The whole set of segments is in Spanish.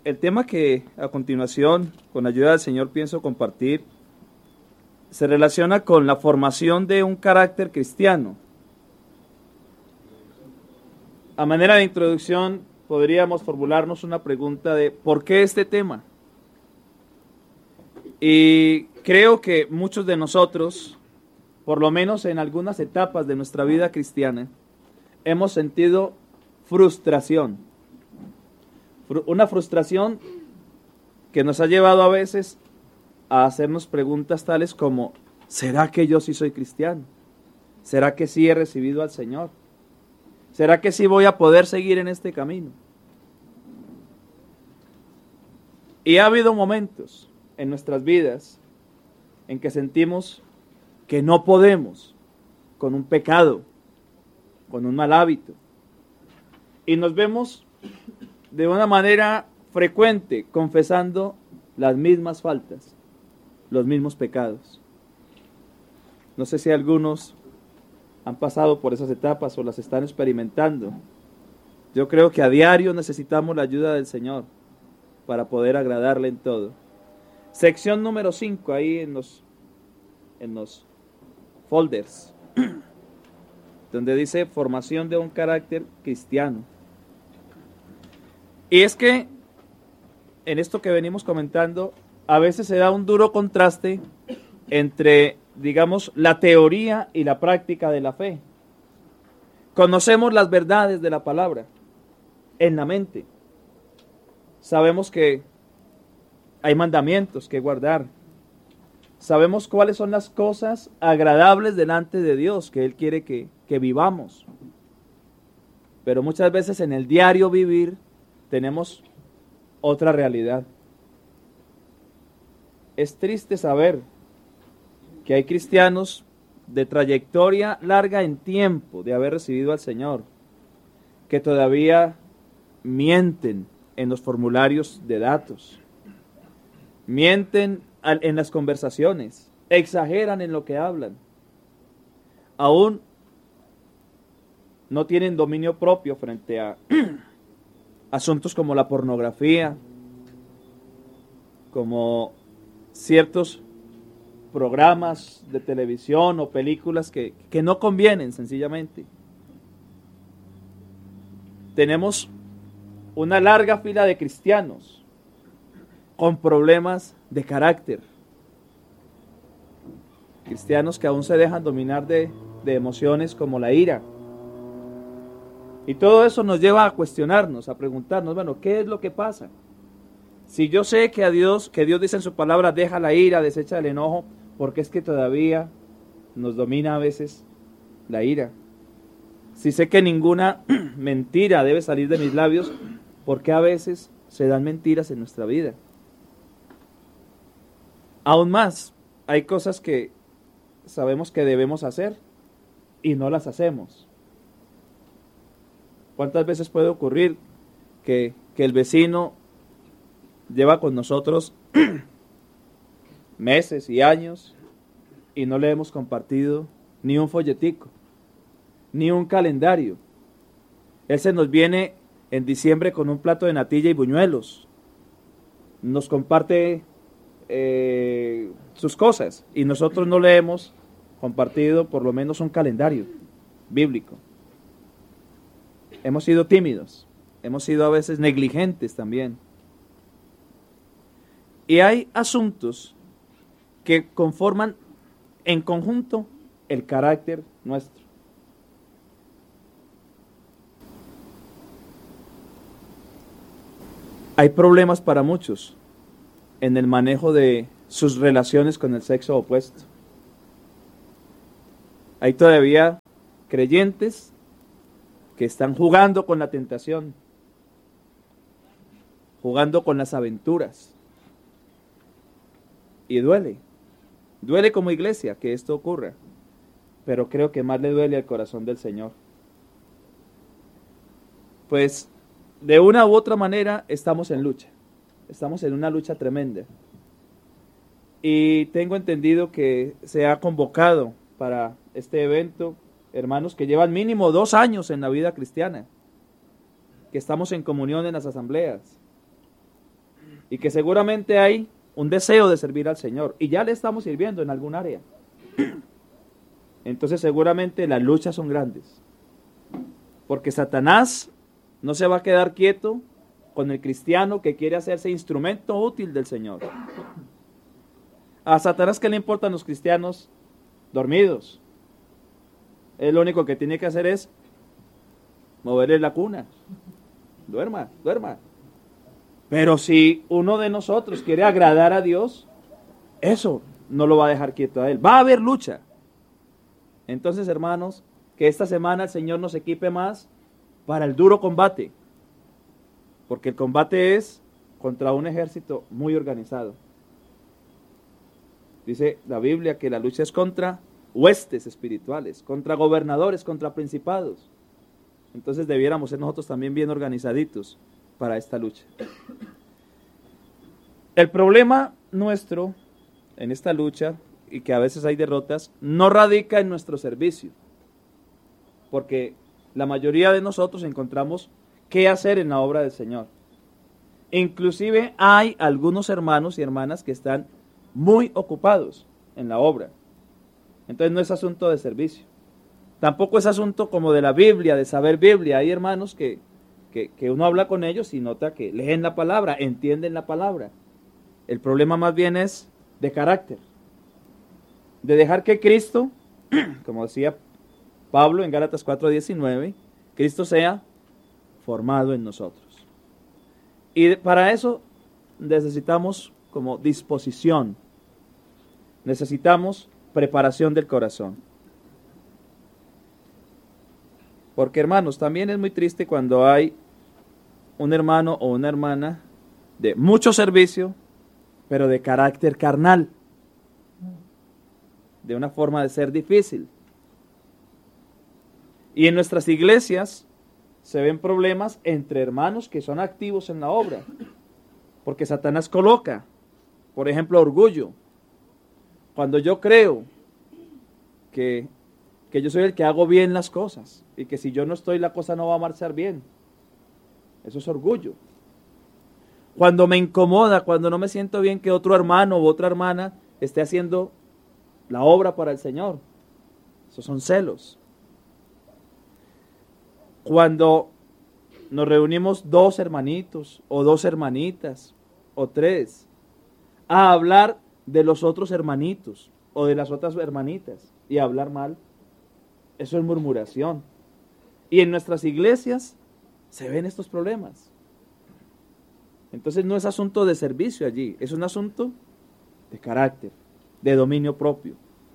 El tema que a continuación, con la ayuda del Señor, pienso compartir, se relaciona con la formación de un carácter cristiano. A manera de introducción, podríamos formularnos una pregunta de ¿por qué este tema? Y creo que muchos de nosotros, por lo menos en algunas etapas de nuestra vida cristiana, hemos sentido frustración. Una frustración que nos ha llevado a veces a hacernos preguntas tales como ¿será que yo sí soy cristiano? ¿Será que sí he recibido al Señor? ¿Será que sí voy a poder seguir en este camino? Y ha habido momentos en nuestras vidas en que sentimos que no podemos con un pecado, con un mal hábito. Y nos vemos de una manera frecuente confesando las mismas faltas, los mismos pecados. No sé si algunos han pasado por esas etapas o las están experimentando. Yo creo que a diario necesitamos la ayuda del Señor para poder agradarle en todo. Sección número 5, ahí en los folders, donde dice formación de un carácter cristiano. Y es que en esto que venimos comentando, a veces se da un duro contraste entre, digamos, la teoría y la práctica de la fe. Conocemos las verdades de la palabra en la mente. Sabemos que hay mandamientos que guardar. Sabemos cuáles son las cosas agradables delante de Dios que Él quiere que vivamos. Pero muchas veces en el diario vivir tenemos otra realidad. Es triste saber que hay cristianos de trayectoria larga en tiempo de haber recibido al Señor, que todavía mienten en los formularios de datos, mienten en las conversaciones, exageran en lo que hablan, aún no tienen dominio propio frente a asuntos como la pornografía, como ciertos programas de televisión o películas que no convienen sencillamente. Tenemos una larga fila de cristianos con problemas de carácter. Cristianos que aún se dejan dominar de emociones como la ira. Y todo eso nos lleva a cuestionarnos, a preguntarnos, bueno, ¿qué es lo que pasa? Si yo sé que Dios dice en su palabra, deja la ira, desecha el enojo, ¿por qué es que todavía nos domina a veces la ira? Si sé que ninguna mentira debe salir de mis labios, ¿por qué a veces se dan mentiras en nuestra vida? Aún más, hay cosas que sabemos que debemos hacer y no las hacemos. ¿Cuántas veces puede ocurrir que el vecino lleva con nosotros meses y años y no le hemos compartido ni un folletico, ni un calendario? Él se nos viene en diciembre con un plato de natilla y buñuelos, nos comparte sus cosas y nosotros no le hemos compartido por lo menos un calendario bíblico. Hemos sido tímidos, hemos sido a veces negligentes también. Y hay asuntos que conforman en conjunto el carácter nuestro. Hay problemas para muchos en el manejo de sus relaciones con el sexo opuesto. Hay todavía creyentes que están jugando con la tentación, jugando con las aventuras. Y duele como iglesia que esto ocurra, pero creo que más le duele al corazón del Señor. Pues de una u otra manera estamos en lucha, estamos en una lucha tremenda. Y tengo entendido que se ha convocado para este evento hermanos que llevan mínimo 2 años en la vida cristiana, que estamos en comunión en las asambleas. y que seguramente hay un deseo de servir al Señor y ya le estamos sirviendo en algún área. Entonces seguramente las luchas son grandes, porque Satanás no se va a quedar quieto con el cristiano que quiere hacerse instrumento útil del Señor. A Satanás, ¿qué le importan los cristianos dormidos? Él lo único que tiene que hacer es moverle la cuna. Duerma, duerma. Pero si uno de nosotros quiere agradar a Dios, eso no lo va a dejar quieto a él. Va a haber lucha. Entonces, hermanos, que esta semana el Señor nos equipe más para el duro combate. Porque el combate es contra un ejército muy organizado. Dice la Biblia que la lucha es contra huestes espirituales, contra gobernadores, contra principados. Entonces debiéramos ser nosotros también bien organizaditos para esta lucha. El problema nuestro en esta lucha, y que a veces hay derrotas, no radica en nuestro servicio, porque la mayoría de nosotros encontramos qué hacer en la obra del Señor. Inclusive hay algunos hermanos y hermanas que están muy ocupados en la obra. Entonces no es asunto de servicio. Tampoco es asunto como de la Biblia, de saber Biblia. Hay hermanos que uno habla con ellos y nota que leen la palabra, entienden la palabra. El problema más bien es de carácter. De dejar que Cristo, como decía Pablo en Gálatas 4:19, Cristo sea formado en nosotros. Y para eso necesitamos como disposición. Necesitamos preparación del corazón. Porque, hermanos, también es muy triste cuando hay un hermano o una hermana de mucho servicio, pero de carácter carnal, de una forma de ser difícil. Y en nuestras iglesias se ven problemas entre hermanos que son activos en la obra, porque Satanás coloca, por ejemplo, orgullo. Cuando yo creo que yo soy el que hago bien las cosas y que si yo no estoy la cosa no va a marchar bien. Eso es orgullo. Cuando me incomoda, cuando no me siento bien que otro hermano u otra hermana esté haciendo la obra para el Señor. Esos son celos. Cuando nos reunimos dos hermanitos o dos hermanitas o tres a hablar de los otros hermanitos o de las otras hermanitas y a hablar mal, eso es murmuración. Y en nuestras iglesias se ven estos problemas. Entonces no es asunto de servicio allí, es un asunto de carácter, de dominio propio.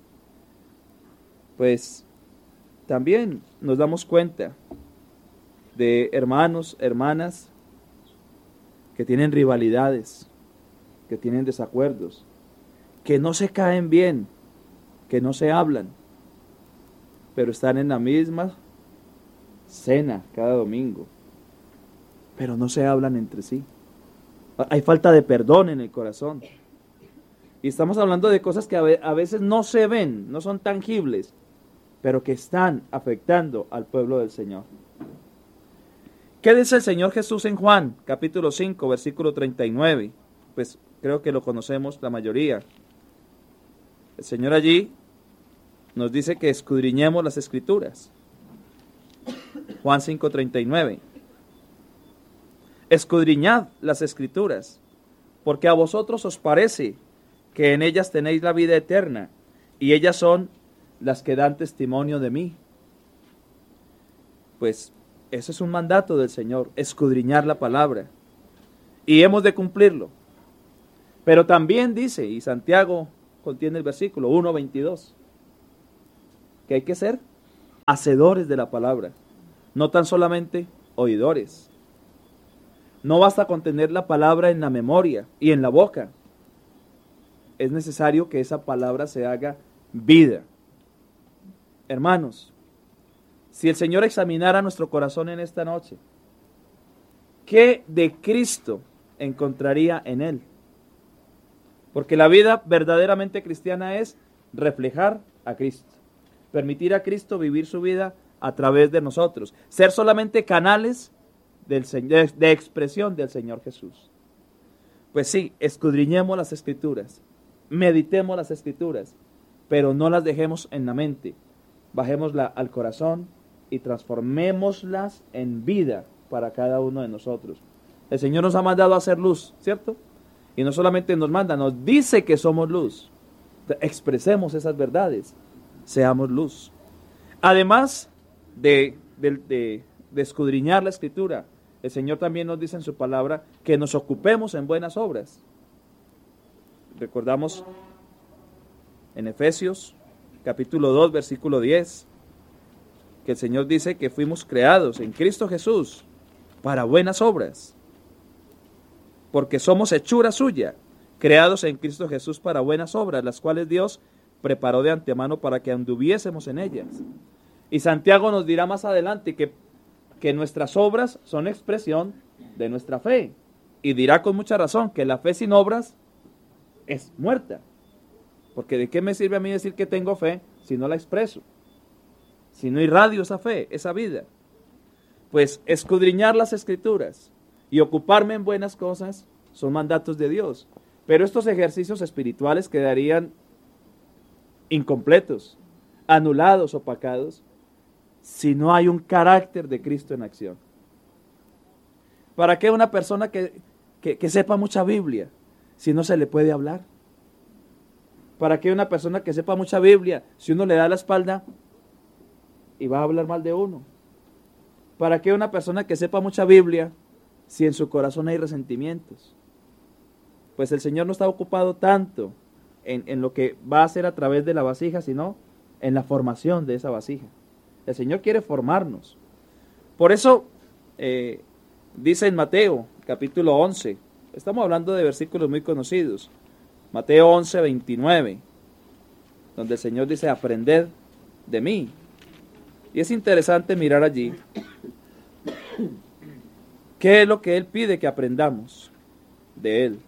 Pues también nos damos cuenta de hermanos, hermanas que tienen rivalidades, que tienen desacuerdos, que no se caen bien, que no se hablan, pero están en la misma cena cada domingo, pero no se hablan entre sí. Hay falta de perdón en el corazón. Y estamos hablando de cosas que a veces no se ven, no son tangibles, pero que están afectando al pueblo del Señor. ¿Qué dice el Señor Jesús en Juan, capítulo 5, versículo 39? Pues creo que lo conocemos la mayoría. El Señor allí nos dice que escudriñemos las Escrituras. Juan 5:39. Escudriñad las Escrituras, porque a vosotros os parece que en ellas tenéis la vida eterna, y ellas son las que dan testimonio de mí. Pues ese es un mandato del Señor, escudriñar la palabra, y hemos de cumplirlo. Pero también dice, y Santiago contiene el versículo 1:22, que hay que ser hacedores de la palabra, no tan solamente oidores. No basta con tener la palabra en la memoria y en la boca. Es necesario que esa palabra se haga vida. Hermanos, si el Señor examinara nuestro corazón en esta noche, ¿qué de Cristo encontraría en él? Porque la vida verdaderamente cristiana es reflejar a Cristo, permitir a Cristo vivir su vida a través de nosotros, ser solamente canales de expresión del Señor Jesús. Pues sí, escudriñemos las Escrituras, meditemos las Escrituras, pero no las dejemos en la mente. Bajémosla al corazón y transformémoslas en vida para cada uno de nosotros. El Señor nos ha mandado a hacer luz, ¿cierto? Y no solamente nos manda, nos dice que somos luz. Expresemos esas verdades, seamos luz. Además de escudriñar la Escritura, el Señor también nos dice en su palabra que nos ocupemos en buenas obras. Recordamos en Efesios capítulo 2, versículo 10, que el Señor dice que fuimos creados en Cristo Jesús para buenas obras, porque somos hechura suya, creados en Cristo Jesús para buenas obras, las cuales Dios preparó de antemano para que anduviésemos en ellas. Y Santiago nos dirá más adelante que nuestras obras son expresión de nuestra fe, y dirá con mucha razón que la fe sin obras es muerta. Porque ¿de qué me sirve a mí decir que tengo fe si no la expreso? Si no irradio esa fe, esa vida. Pues escudriñar las Escrituras y ocuparme en buenas cosas son mandatos de Dios. Pero estos ejercicios espirituales quedarían incompletos, anulados, opacados, si no hay un carácter de Cristo en acción. ¿Para qué una persona que sepa mucha Biblia si no se le puede hablar? ¿Para qué una persona que sepa mucha Biblia si uno le da la espalda y va a hablar mal de uno? ¿Para qué una persona que sepa mucha Biblia si en su corazón hay resentimientos? Pues el Señor no está ocupado tanto en lo que va a hacer a través de la vasija, sino en la formación de esa vasija. El Señor quiere formarnos. Por eso dice en Mateo capítulo 11, estamos hablando de versículos muy conocidos, Mateo 11, 29, donde el Señor dice, aprended de mí. Y es interesante mirar allí qué es lo que Él pide que aprendamos de Él.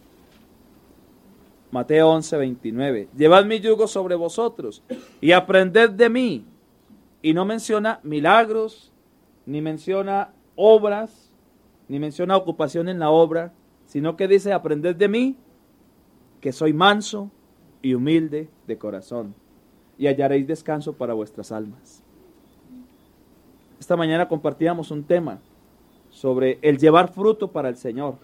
Mateo 11, 29, llevad mi yugo sobre vosotros y aprended de mí. Y no menciona milagros, ni menciona obras, ni menciona ocupación en la obra, sino que dice, aprended de mí, que soy manso y humilde de corazón, y hallaréis descanso para vuestras almas. Esta mañana compartíamos un tema sobre el llevar fruto para el Señor.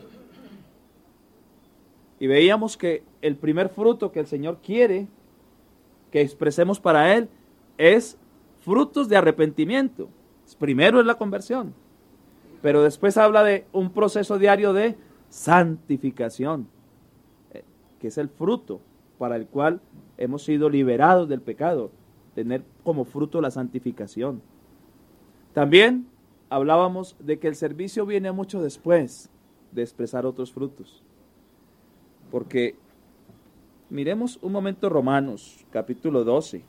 Y veíamos que el primer fruto que el Señor quiere que expresemos para Él es frutos de arrepentimiento. Primero es la conversión, pero después habla de un proceso diario de santificación, que es el fruto para el cual hemos sido liberados del pecado, tener como fruto la santificación. También hablábamos de que el servicio viene mucho después de expresar otros frutos, porque miremos un momento Romanos capítulo 12,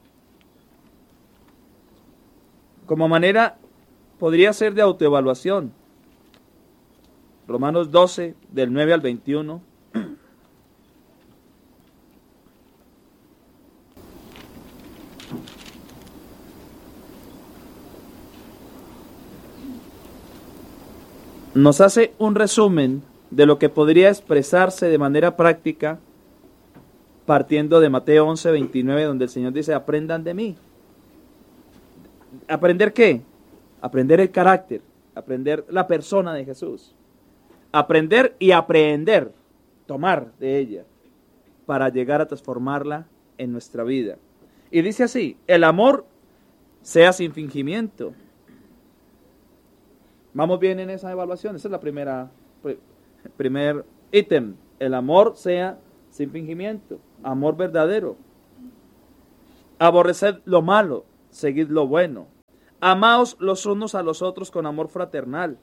como manera podría ser de autoevaluación. Romanos 12 del 9 al 21. Nos hace un resumen de lo que podría expresarse de manera práctica partiendo de Mateo 11, 29, donde el Señor dice, aprendan de mí. ¿Aprender qué? Aprender el carácter, aprender la persona de Jesús. Aprender y aprehender, tomar de ella, para llegar a transformarla en nuestra vida. Y dice así, el amor sea sin fingimiento. ¿Vamos bien en esa evaluación? Esa es la primer ítem. El amor sea sin fingimiento, amor verdadero. Aborreced lo malo, seguid lo bueno. Amaos los unos a los otros con amor fraternal.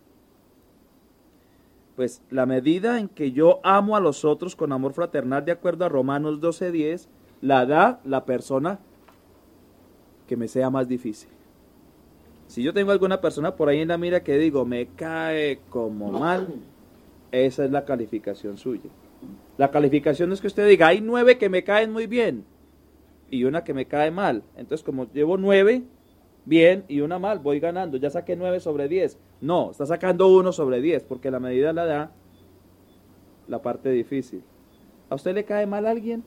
Pues la medida en que yo amo a los otros con amor fraternal, de acuerdo a Romanos 12:10, la da la persona que me sea más difícil. Si yo tengo alguna persona por ahí en la mira que digo, me cae como mal, esa es la calificación suya. La calificación es que usted diga, hay 9 que me caen muy bien y una que me cae mal. Entonces, como llevo 9 bien y una mal, voy ganando. Ya saqué 9 sobre 10. No, está sacando 1 sobre 10, porque la medida la da la parte difícil. ¿A usted le cae mal a alguien?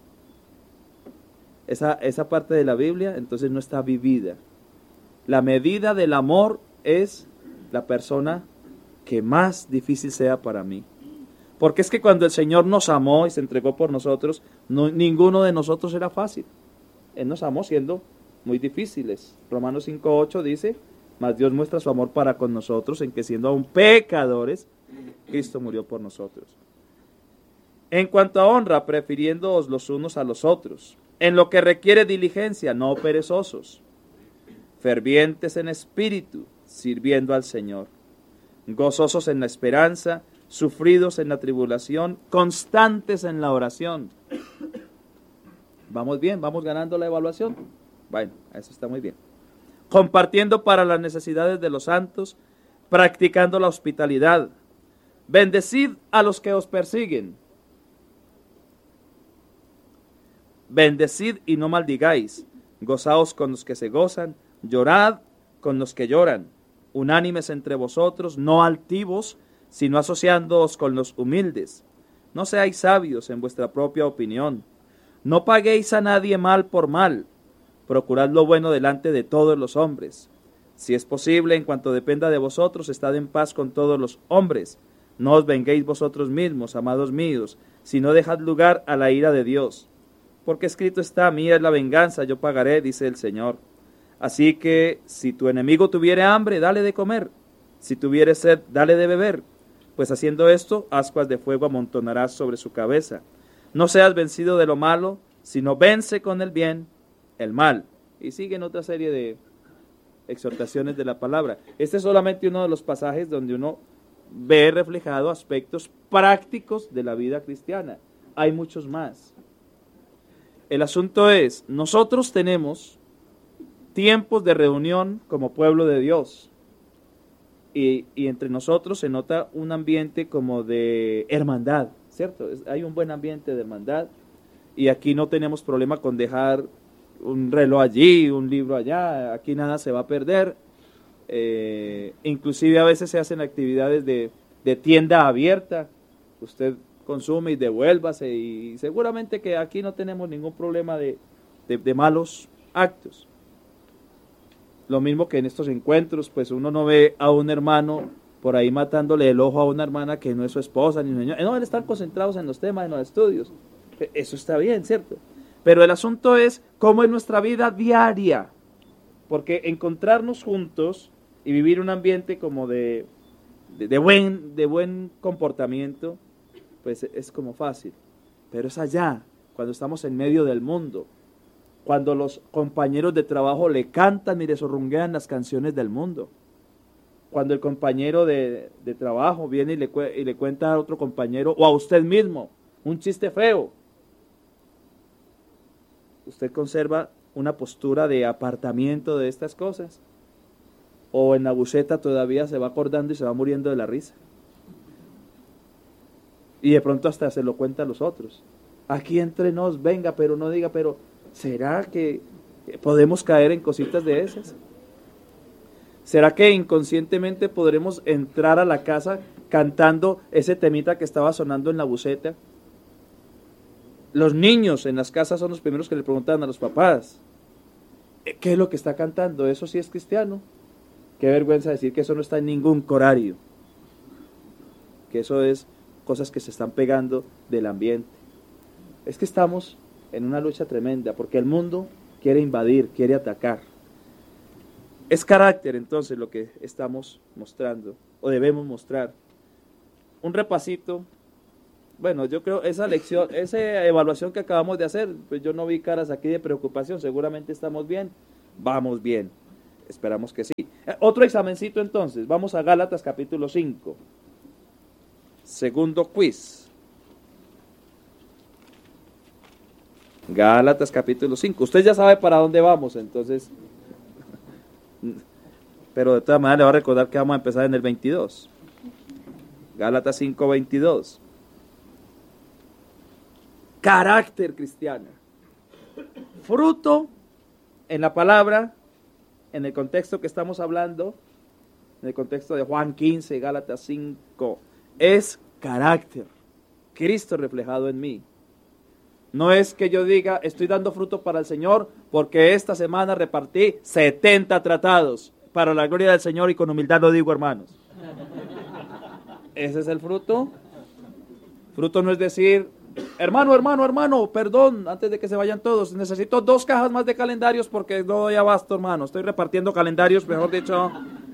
Esa parte de la Biblia entonces no está vivida. La medida del amor es la persona que más difícil sea para mí. Porque es que cuando el Señor nos amó y se entregó por nosotros, ninguno de nosotros era fácil. Él nos amó siendo muy difíciles. Romanos 5:8 dice, mas Dios muestra su amor para con nosotros en que siendo aún pecadores, Cristo murió por nosotros. En cuanto a honra, prefiriéndoos los unos a los otros. En lo que requiere diligencia, no perezosos. Fervientes en espíritu, sirviendo al Señor. Gozosos en la esperanza, sufridos en la tribulación, constantes en la oración. ¿Vamos bien? ¿Vamos ganando la evaluación? Bueno, eso está muy bien. Compartiendo para las necesidades de los santos, practicando la hospitalidad. Bendecid a los que os persiguen. Bendecid y no maldigáis. Gozaos con los que se gozan, llorad con los que lloran. Unánimes entre vosotros, no altivos, sino asociándoos con los humildes. No seáis sabios en vuestra propia opinión. No paguéis a nadie mal por mal. Procurad lo bueno delante de todos los hombres. Si es posible, en cuanto dependa de vosotros, estad en paz con todos los hombres. No os venguéis vosotros mismos, amados míos, sino dejad lugar a la ira de Dios. Porque escrito está, mía es la venganza, yo pagaré, dice el Señor. Así que, si tu enemigo tuviere hambre, dale de comer. Si tuviere sed, dale de beber. Pues haciendo esto, ascuas de fuego amontonarás sobre su cabeza. No seas vencido de lo malo, sino vence con el bien el mal. Y siguen otra serie de exhortaciones de la palabra. Este es solamente uno de los pasajes donde uno ve reflejado aspectos prácticos de la vida cristiana. Hay muchos más. El asunto es, nosotros tenemos tiempos de reunión como pueblo de Dios. Y entre nosotros se nota un ambiente como de hermandad, ¿cierto? Hay un buen ambiente de hermandad. Y aquí no tenemos problema con dejar un reloj allí, un libro allá. Aquí nada se va a perder. Inclusive a veces se hacen actividades de tienda abierta. Usted consume y devuélvase, y seguramente que aquí no tenemos ningún problema de malos actos. Lo mismo que en estos encuentros, pues uno no ve a un hermano por ahí matándole el ojo a una hermana que no es su esposa ni su señora. No, están concentrados en los temas, en los estudios. Eso está bien, ¿cierto? Pero el asunto es cómo es nuestra vida diaria. Porque encontrarnos juntos y vivir un ambiente como de buen comportamiento, pues es como fácil, pero es allá, cuando estamos en medio del mundo, cuando los compañeros de trabajo le cantan y le sorrunguean las canciones del mundo, cuando el compañero de trabajo viene y le cuenta a otro compañero o a usted mismo un chiste feo, usted conserva una postura de apartamiento de estas cosas, o en la buceta todavía se va acordando y se va muriendo de la risa. Y de pronto hasta se lo cuenta a los otros. Aquí entre nos, venga, pero no diga, pero ¿será que podemos caer en cositas de esas? ¿Será que inconscientemente podremos entrar a la casa cantando ese temita que estaba sonando en la buceta? Los niños en las casas son los primeros que le preguntan a los papás, ¿qué es lo que está cantando? ¿Eso sí es cristiano? Qué vergüenza decir que eso no está en ningún corario. Que eso es cosas que se están pegando del ambiente. Es que estamos en una lucha tremenda, porque el mundo quiere invadir, quiere atacar. Es carácter entonces lo que estamos mostrando, o debemos mostrar. Un repasito. Bueno, yo creo esa lección, esa evaluación que acabamos de hacer, pues yo no vi caras aquí de preocupación, seguramente estamos bien, vamos bien, esperamos que sí. Otro examencito entonces, vamos a Gálatas capítulo 5. Segundo quiz. Gálatas capítulo 5. Usted ya sabe para dónde vamos, entonces. Pero de todas maneras le va a recordar que vamos a empezar en el 22. Gálatas 5, 22. Carácter cristiano. Fruto en la palabra, en el contexto que estamos hablando, en el contexto de Juan 15, Gálatas 5. Es carácter. Cristo reflejado en mí. No es que yo diga, estoy dando fruto para el Señor porque esta semana repartí 70 tratados para la gloria del Señor, y con humildad lo digo, hermanos. Ese es el fruto. Fruto no es decir, hermano, perdón, antes de que se vayan todos, necesito 2 cajas más de calendarios porque no doy abasto, hermano. Estoy repartiendo calendarios, mejor dicho,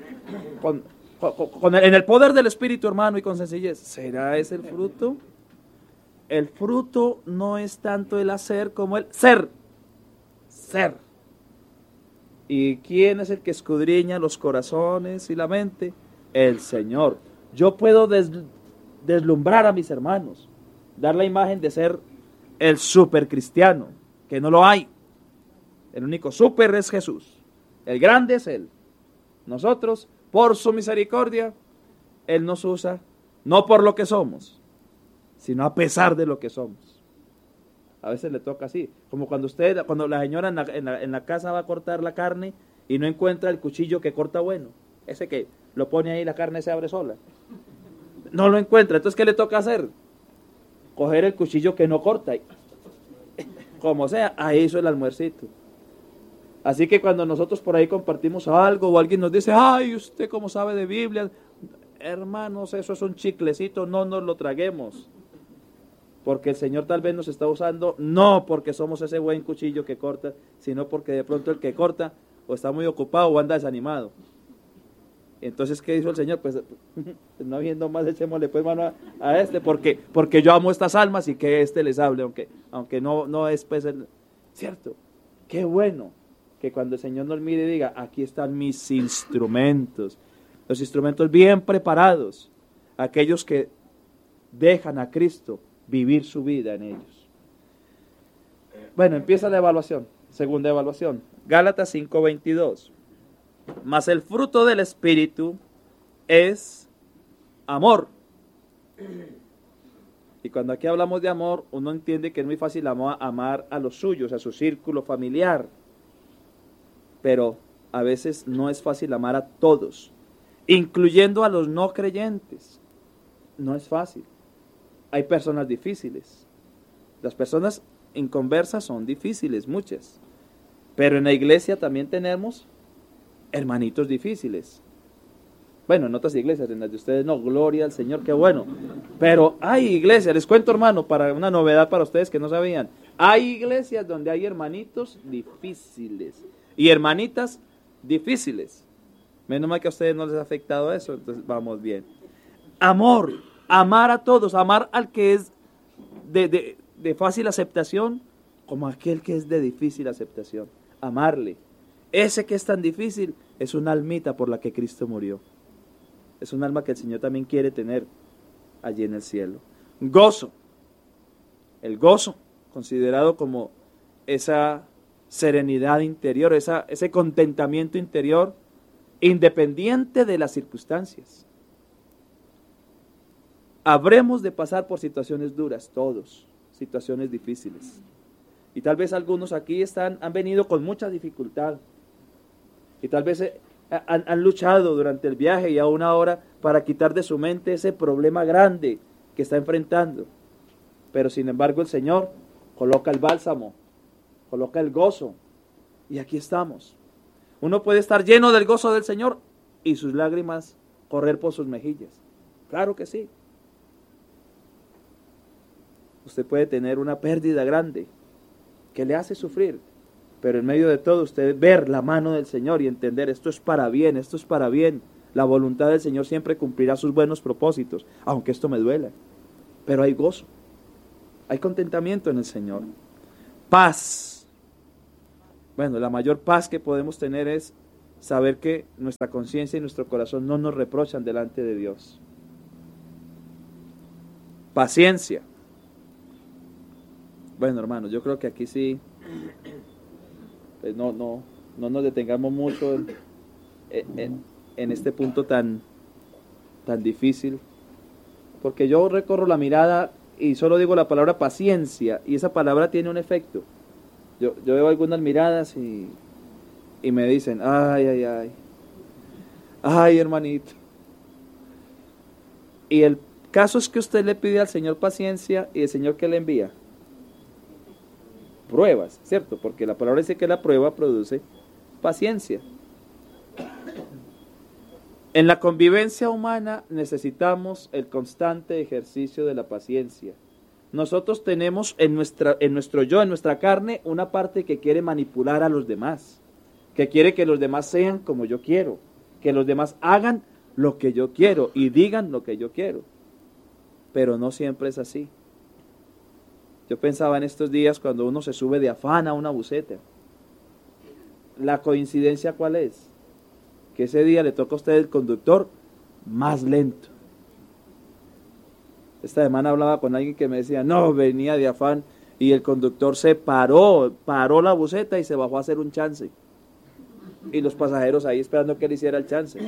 en el poder del Espíritu, hermano, y con sencillez. ¿Será ese el fruto? El fruto no es tanto el hacer como el ser. Ser. ¿Y quién es el que escudriña los corazones y la mente? El Señor. Yo puedo deslumbrar a mis hermanos, dar la imagen de ser el super cristiano, que no lo hay. El único super es Jesús. El grande es Él. Nosotros, por su misericordia, Él nos usa, no por lo que somos, sino a pesar de lo que somos. A veces le toca así, como cuando la señora en la casa va a cortar la carne y no encuentra el cuchillo que corta bueno, ese que lo pone ahí y la carne se abre sola. No lo encuentra, entonces ¿qué le toca hacer? Coger el cuchillo que no corta, y, como sea, ahí hizo el almuercito. Así que cuando nosotros por ahí compartimos algo o alguien nos dice, ay, ¿usted cómo sabe de Biblia? Hermanos, eso es un chiclecito, no nos lo traguemos. Porque el Señor tal vez nos está usando, no porque somos ese buen cuchillo que corta, sino porque de pronto el que corta o está muy ocupado o anda desanimado. Entonces, ¿qué hizo el Señor? Pues no habiendo más, echémosle pues mano a este, porque yo amo estas almas y que este les hable, aunque no es pues cierto. Qué bueno que cuando el Señor nos mire y diga, aquí están mis instrumentos, los instrumentos bien preparados, aquellos que dejan a Cristo vivir su vida en ellos. Bueno, empieza la evaluación, segunda evaluación, Gálatas 5:22. Mas el fruto del Espíritu es amor. Y cuando aquí hablamos de amor, uno entiende que es muy fácil amar a los suyos, a su círculo familiar. Pero a veces no es fácil amar a todos, incluyendo a los no creyentes. No es fácil. Hay personas difíciles. Las personas inconversas son difíciles, muchas. Pero en la iglesia también tenemos hermanitos difíciles. Bueno, en otras iglesias, en las de ustedes no, gloria al Señor, qué bueno. Pero hay iglesias, les cuento, hermano, para una novedad para ustedes que no sabían. Hay iglesias donde hay hermanitos difíciles y hermanitas difíciles. Menos mal que a ustedes no les ha afectado eso, entonces vamos bien. Amor, amar a todos, amar al que es de fácil aceptación como aquel que es de difícil aceptación. Amarle. Ese que es tan difícil es una almita por la que Cristo murió. Es un alma que el Señor también quiere tener allí en el cielo. Gozo. El gozo, considerado como esa serenidad interior, ese contentamiento interior, independiente de las circunstancias. Habremos de pasar por situaciones duras, todos, situaciones difíciles. Y tal vez algunos aquí han venido con mucha dificultad. Y tal vez han luchado durante el viaje y aún ahora para quitar de su mente ese problema grande que está enfrentando. Pero sin embargo el Señor coloca el bálsamo, coloca el gozo. Y aquí estamos. Uno puede estar lleno del gozo del Señor y sus lágrimas correr por sus mejillas. Claro que sí. Usted puede tener una pérdida grande que le hace sufrir. Pero en medio de todo usted ver la mano del Señor y entender esto es para bien, esto es para bien. La voluntad del Señor siempre cumplirá sus buenos propósitos, aunque esto me duela. Pero hay gozo, hay contentamiento en el Señor. Paz. Bueno, la mayor paz que podemos tener es saber que nuestra conciencia y nuestro corazón no nos reprochan delante de Dios. Paciencia. Bueno, hermanos, yo creo que aquí sí... Pues no nos detengamos mucho en este punto tan difícil, porque yo recorro la mirada y solo digo la palabra paciencia y esa palabra tiene un efecto. Yo veo algunas miradas y me dicen, ay hermanito, y Caso es que usted le pide al Señor paciencia y el Señor ¿qué le envía? Pruebas, ¿cierto? Porque la palabra dice que la prueba produce paciencia. En la convivencia humana necesitamos el constante ejercicio de la paciencia. Nosotros tenemos en nuestro yo, en nuestra carne, una parte que quiere manipular a los demás, que quiere que los demás sean como yo quiero, que los demás hagan lo que yo quiero y digan lo que yo quiero. Pero no siempre es así. Yo pensaba en estos días cuando uno se sube de afán a una buseta. ¿La coincidencia cuál es? Que ese día le toca a usted el conductor más lento. Esta semana hablaba con alguien que me decía, no, venía de afán y el conductor se paró la buseta y se bajó a hacer un chance. Y los pasajeros ahí esperando que él hiciera el chance.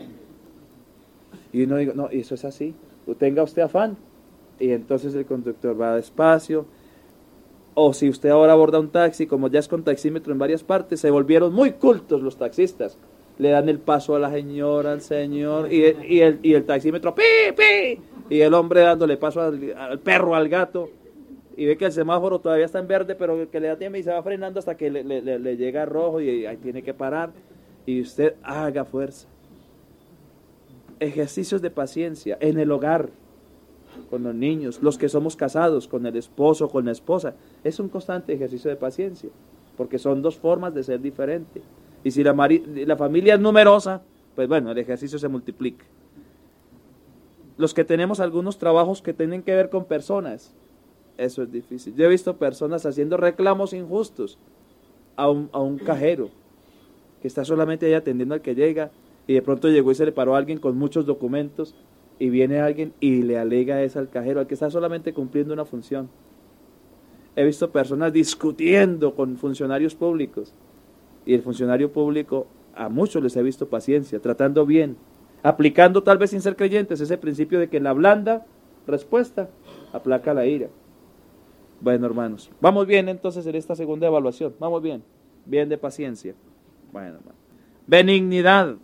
Y uno digo, no, eso es así. Tenga usted afán. Y entonces el conductor va despacio. O si usted ahora aborda un taxi, como ya es con taxímetro en varias partes, se volvieron muy cultos los taxistas. Le dan el paso a la señora, al señor, y el taxímetro, ¡pi, pi! Y el hombre dándole paso al perro, al gato, y ve que el semáforo todavía está en verde, pero que le da tiempo y se va frenando hasta que le llega a rojo y ahí tiene que parar. Y usted haga fuerza. Ejercicios de paciencia en el hogar, con los niños, los que somos casados, con el esposo, con la esposa. Es un constante ejercicio de paciencia, porque son dos formas de ser diferentes. Y si la familia es numerosa, pues bueno, el ejercicio se multiplica. Los que tenemos algunos trabajos que tienen que ver con personas, eso es difícil. Yo he visto personas haciendo reclamos injustos a un cajero, que está solamente ahí atendiendo al que llega, y de pronto llegó y se le paró a alguien con muchos documentos, y viene alguien y le alega eso al cajero, al que está solamente cumpliendo una función. He visto personas discutiendo con funcionarios públicos, y el funcionario público, a muchos les he visto paciencia, tratando bien, aplicando tal vez sin ser creyentes ese principio de que la blanda respuesta aplaca la ira. Bueno, hermanos, vamos bien entonces en esta segunda evaluación, vamos bien de paciencia. Bueno, hermano. Benignidad,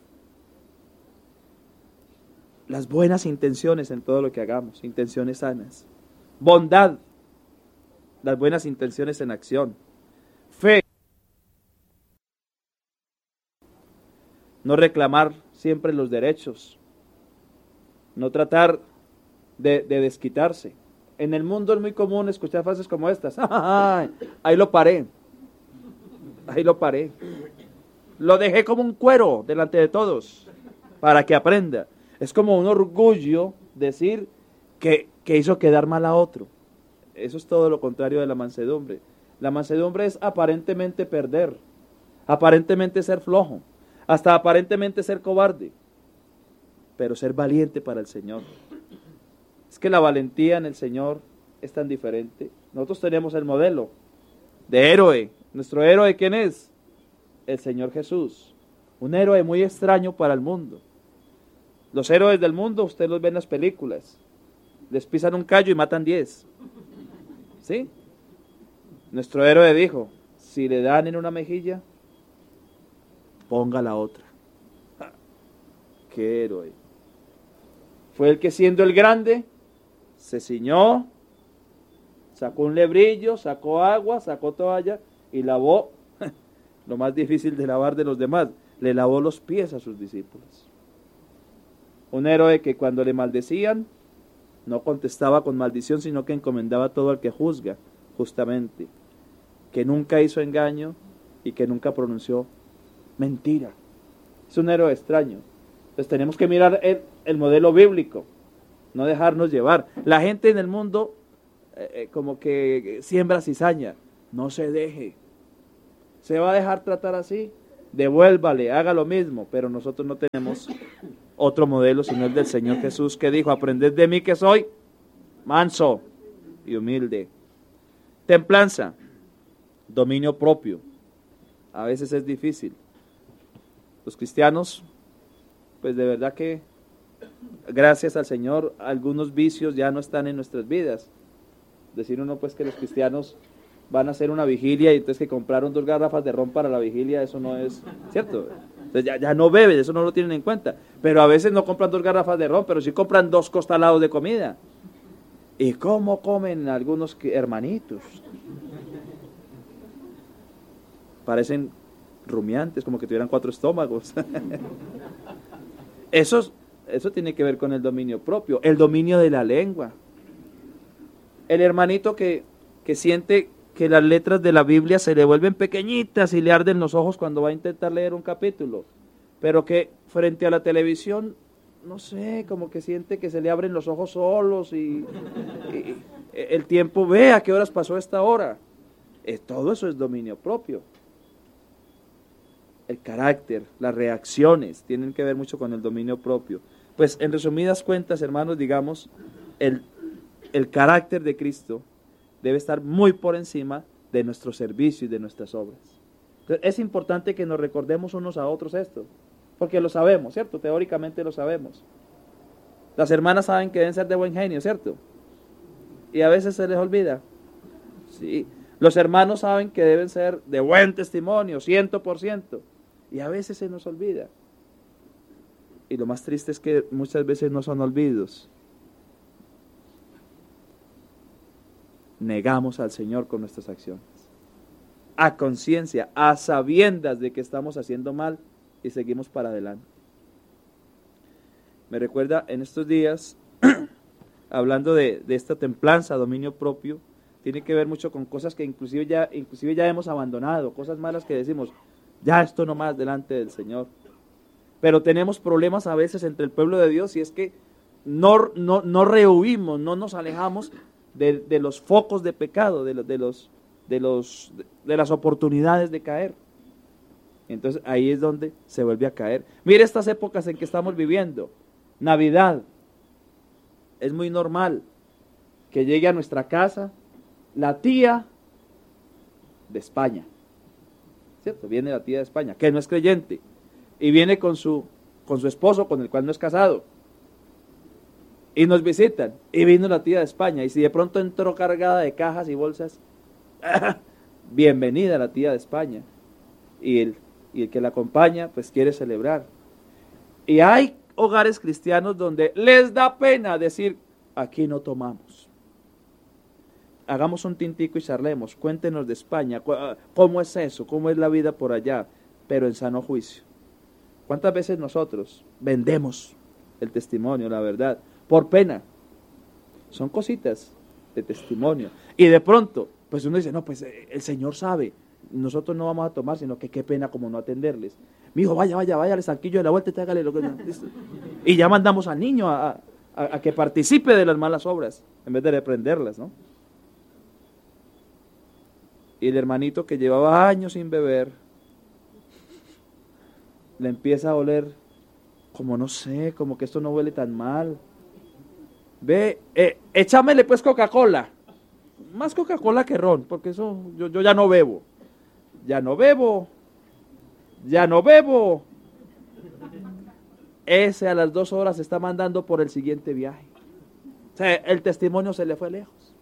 las buenas intenciones en todo lo que hagamos, intenciones sanas. Bondad, las buenas intenciones en acción. Fe, no reclamar siempre los derechos, no tratar de desquitarse. En el mundo es muy común escuchar frases como estas, ahí lo paré, lo dejé como un cuero delante de todos, para que aprenda. Es como un orgullo decir que hizo quedar mal a otro. Eso es todo lo contrario de la mansedumbre. La mansedumbre es aparentemente perder, aparentemente ser flojo, hasta aparentemente ser cobarde, pero ser valiente para el Señor. Es que la valentía en el Señor es tan diferente. Nosotros tenemos el modelo de héroe. ¿Nuestro héroe quién es? El Señor Jesús. Un héroe muy extraño para el mundo. Los héroes del mundo, usted los ve en las películas. Les pisan un callo y matan 10. ¿Sí? Nuestro héroe dijo, si le dan en una mejilla, ponga la otra. ¡Qué héroe! Fue el que siendo el grande, se ciñó, sacó un lebrillo, sacó agua, sacó toalla y lavó lo más difícil de lavar de los demás. Le lavó los pies a sus discípulos. Un héroe que cuando le maldecían, no contestaba con maldición, sino que encomendaba todo al que juzga, justamente. Que nunca hizo engaño y que nunca pronunció mentira. Es un héroe extraño. Entonces tenemos que mirar el modelo bíblico, no dejarnos llevar. La gente en el mundo como que siembra cizaña. No se deje. ¿Se va a dejar tratar así? Devuélvale, haga lo mismo. Pero nosotros no tenemos otro modelo sino el del Señor Jesús, que dijo, aprended de mí que soy manso y humilde. Templanza, dominio propio. A veces es difícil. Los cristianos, pues de verdad que gracias al Señor algunos vicios ya no están en nuestras vidas. Decir uno pues que los cristianos van a hacer una vigilia y entonces que compraron 2 garrafas de ron para la vigilia, eso no es cierto. Entonces ya no beben, eso no lo tienen en cuenta. Pero a veces no compran 2 garrafas de ron, pero sí compran 2 costalados de comida. ¿Y cómo comen algunos hermanitos? Parecen rumiantes, como que tuvieran 4 estómagos. Eso tiene que ver con el dominio propio, el dominio de la lengua. El hermanito que siente que las letras de la Biblia se le vuelven pequeñitas y le arden los ojos cuando va a intentar leer un capítulo, pero que frente a la televisión, no sé, como que siente que se le abren los ojos solos y el tiempo, ve a qué horas pasó esta hora. Todo eso es dominio propio. El carácter, las reacciones tienen que ver mucho con el dominio propio. Pues en resumidas cuentas, hermanos, digamos, el carácter de Cristo debe estar muy por encima de nuestro servicio y de nuestras obras. Entonces, es importante que nos recordemos unos a otros esto, porque lo sabemos, ¿cierto? Teóricamente lo sabemos. Las hermanas saben que deben ser de buen genio, ¿cierto? Y a veces se les olvida. Sí. Los hermanos saben que deben ser de buen testimonio, 100%, y a veces se nos olvida. Y lo más triste es que muchas veces no son olvidos. Negamos al Señor con nuestras acciones. A conciencia, a sabiendas de que estamos haciendo mal y seguimos para adelante. Me recuerda en estos días, hablando de esta templanza, dominio propio, tiene que ver mucho con cosas que inclusive ya hemos abandonado, cosas malas que decimos, ya esto no más delante del Señor. Pero tenemos problemas a veces entre el pueblo de Dios y es que no rehuimos, no nos alejamos de los focos de pecado, de las oportunidades de caer. Entonces ahí es donde se vuelve a caer. Mire estas épocas en que estamos viviendo. Navidad. Es muy normal que llegue a nuestra casa la tía de España. ¿Cierto? Viene la tía de España, que no es creyente. Y viene con su esposo, con el cual no es casado. Y nos visitan. Y vino la tía de España. Y si de pronto entró cargada de cajas y bolsas, bienvenida la tía de España. Y el que la acompaña, pues quiere celebrar. Y hay hogares cristianos donde les da pena decir, aquí no tomamos. Hagamos un tintico y charlemos. Cuéntenos de España. ¿Cómo es eso? ¿Cómo es la vida por allá? Pero en sano juicio. ¿Cuántas veces nosotros vendemos el testimonio, la verdad, por pena? Son cositas de testimonio. Y de pronto, pues uno dice, no, pues el Señor sabe, nosotros no vamos a tomar, sino que qué pena como no atenderles. Mi hijo, vaya al estanquillo de la vuelta y tráigale lo que... Y ya mandamos al niño a que participe de las malas obras, en vez de reprenderlas, ¿no? Y el hermanito que llevaba años sin beber, le empieza a oler como no sé, como que esto no huele tan mal. Ve, échamele pues Coca-Cola. Más Coca-Cola que ron, porque eso yo ya no bebo. Ya no bebo. Ese a las 2 horas se está mandando por el siguiente viaje. O sea, el testimonio se le fue lejos.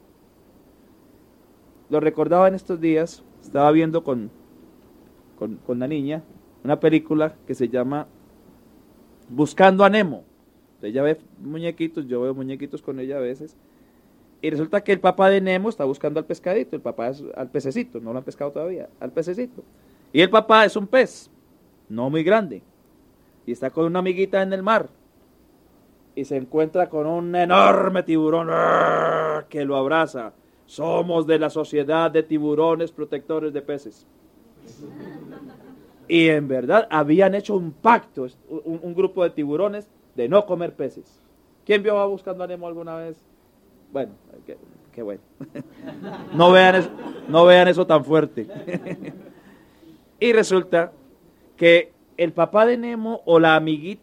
Lo recordaba en estos días, estaba viendo con la niña una película que se llama Buscando a Nemo. Ella ve muñequitos, yo veo muñequitos con ella a veces. Y resulta que el papá de Nemo está buscando al pescadito. El papá es al pececito, no lo han pescado todavía, al pececito. Y el papá es un pez, no muy grande. Y está con una amiguita en el mar. Y se encuentra con un enorme tiburón que lo abraza. Somos de la Sociedad de Tiburones Protectores de Peces. Y en verdad habían hecho un pacto, un grupo de tiburones, de no comer peces. ¿Quién vio a Buscando a Nemo alguna vez? Bueno, qué bueno. No vean eso tan fuerte. Y resulta que el papá de Nemo o la amiguita